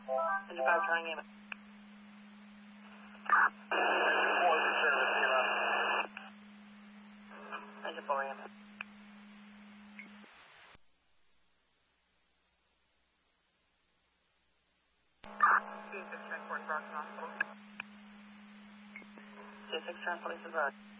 55 trying aim. Engine 4 aim. C6 transport Bronx Hospital. C6 transport is